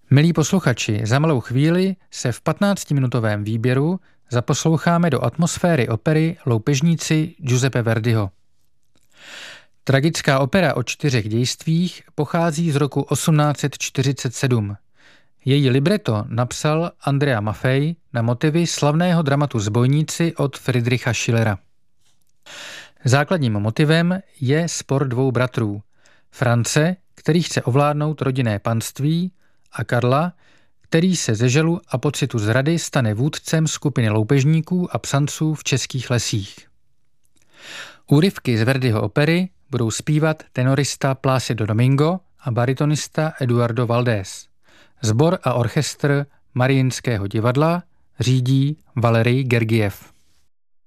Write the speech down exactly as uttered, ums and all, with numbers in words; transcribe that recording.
Milí posluchači, za malou chvíli se v patnáctiminutovém výběru zaposloucháme do atmosféry opery Loupežníci Giuseppe Verdiho. Tragická opera o čtyřech dějstvích pochází z roku osmnáct set čtyřicet sedm. Její libreto napsal Andrea Maffei na motivy slavného dramatu Zbojníci od Friedricha Schillera. Základním motivem je spor dvou bratrů. France, který chce ovládnout rodinné panství, a Karla, který se ze žalu a pocitu zrady stane vůdcem skupiny loupežníků a psanců v českých lesích. Úryvky z Verdiho opery budou zpívat tenorista Plácido Domingo a baritonista Eduardo Valdés. Sbor a orchestr Mariinského divadla řídí Valerij Gergiev.